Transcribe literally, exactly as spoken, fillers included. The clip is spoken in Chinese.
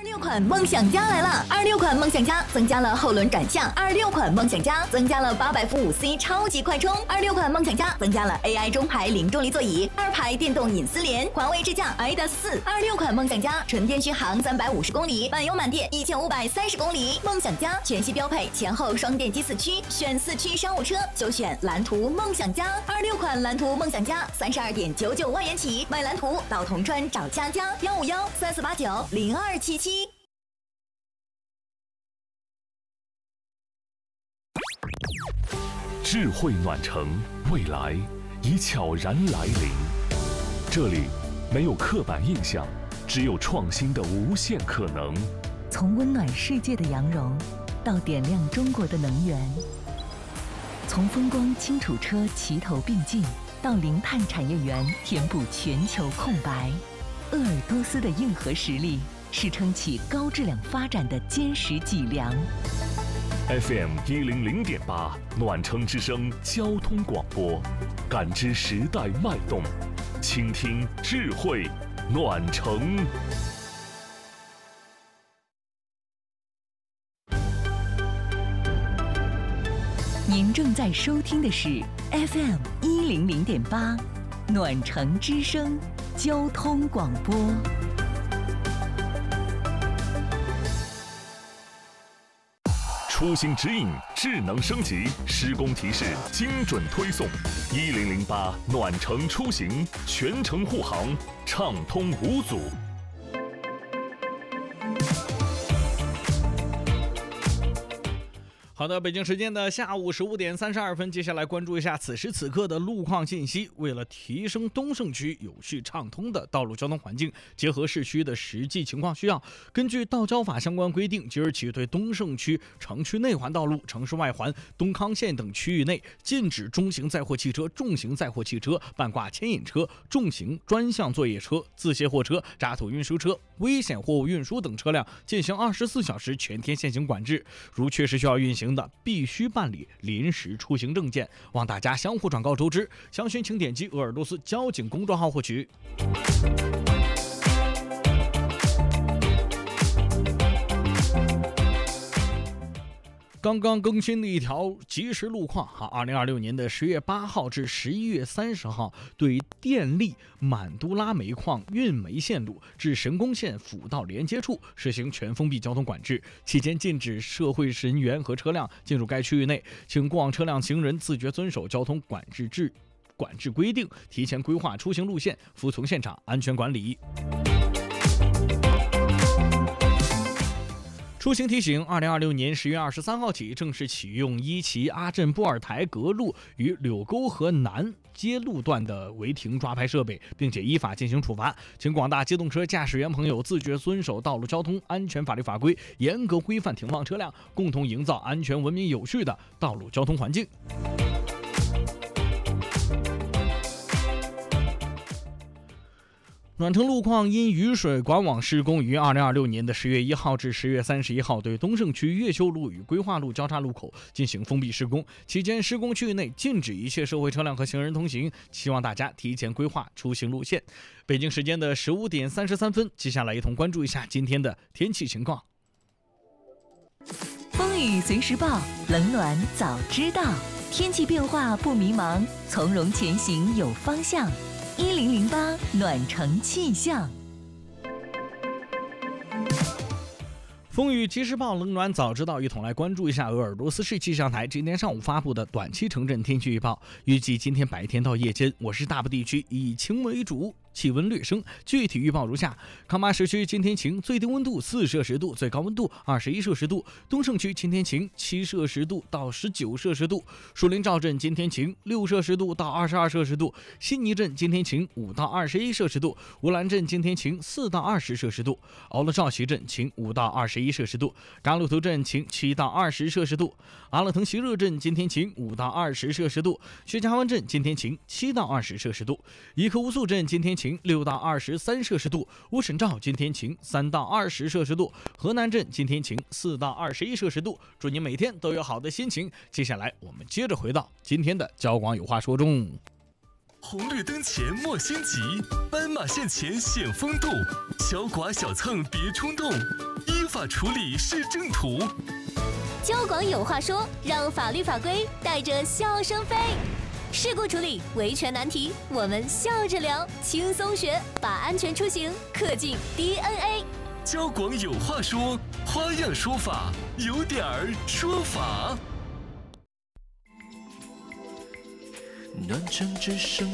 六款梦想家来了！二六款梦想家增加了后轮转向，二六款梦想家增加了八百伏五 C 超级快充，二六款梦想家增加了 A I 中排零重力座椅，二排电动隐私帘，环卫智驾 I D A S 四。二六款梦想家纯电续航三百五十公里，满油满电一千五百三十公里。梦想家全系标配前后双电机四驱，选四驱商务车就选蓝图梦想家。二六款蓝图梦想家三十二点九九万元起，买蓝图到铜川找佳佳幺五幺三四八九零二七七。 智慧暖城，未来已悄然来临。这里没有刻板印象，只有创新的无限可能。 从温暖世界的羊绒，到点亮中国的能源；从风光轻储车齐头并进，到零碳产业园填补全球空白。鄂尔多斯的硬核实力，是撑起高质量发展的坚实脊梁。 F M 一零零点八，暖城之声交通广播，感知时代脉动，倾听智慧暖城。 您正在收听的是 F M 一零零点八，暖城之声交通广播。 出行指引智能升级，施工提示精准推送。一零零八暖城出行，全程护航，畅通无阻。 好的，北京时间的下午十五点三十二分，接下来关注一下此时此刻的路况信息。为了提升东胜区有序畅通的道路交通环境，结合市区的实际情况需要，根据道交法相关规定，即日起对东胜区城区内环道路、城市外环、东康线等区域内禁止中型载货汽车、重型载货汽车、半挂牵引车、重型专项作业车、自卸货车、渣土运输车、危险货物运输等车辆进行二十四小时全天限行管制。如确实需要运行的，必须办理临时出行证件，望大家相互转告周知。详询请点击鄂尔多斯交警公众号获取。刚刚更新的一条即时路况哈，二零二六年的十月八号至十一月三十号，对电力满都拉煤矿运煤线路至神宫线辅道连接处实行全封闭交通管制，期间禁止社会人员和车辆进入该区域内，请过往车辆行人自觉遵守交通管制制管制规定，提前规划出行路线，服从现场安全管理。出行提醒：二零二六年十月二十三号起正式启用伊旗阿镇布尔台格路与柳沟河南街路段的违停抓拍设备，并且依法进行处罚。请广大机动车驾驶员朋友自觉遵守道路交通安全法律法规，严格规范停放车辆，共同营造安全、文明、有序的道路交通环境。暖城路况因雨水管网施工，于二零二六年的十月一号至十月三十一号对东胜区越秀路与规划路交叉路口进行封闭施工，期间施工区域内禁止一切社会车辆和行人通行，希望大家提前规划出行路线。北京时间的十五点三十三分，接下来一同关注一下今天的天气情况。 风雨随时报，冷暖早知道，天气变化不迷茫，从容前行有方向。一零零八暖城气象， 风雨即时报，冷暖早知道，一同来关注一下鄂尔多斯市气象台今天上午发布的短期城镇天气预报。预计今天白天到夜间，我市大部地区以晴为主，气温略升。具体预报如下：康巴市区今天晴，最低温度四摄氏度，最高温度二十一摄氏度；东胜区今天晴，七摄氏度到十九摄氏度；树林赵镇今天晴，六摄氏度到二十二摄氏度；悉尼镇今天晴，五到二十一摄氏度；乌兰镇今天晴，四到二十摄氏度；敖勒赵旗镇晴，五到二十一摄氏度；嘎鲁图镇晴，七到二十摄氏度；阿勒腾席热镇今天晴，五到二十摄氏度；薛家湾镇今天晴，七到二十摄氏度；伊克乌素镇今天晴，六到二十三摄氏度；乌沈赵今天晴，三到二十摄氏度；河南镇今天晴，四到二十一摄氏度。祝你每天都有好的心情。接下来我们接着回到今天的交广有话说中。 红绿灯前莫心急，斑马线前显风度，小剐小蹭别冲动，依法处理是正途。 交广有话说，让法律法规带着笑声飞。事故处理、维权难题，我们笑着聊，轻松学，把安全出行刻进 D N A。 交广有话说，花样说法，有点儿说法。 暖城只剩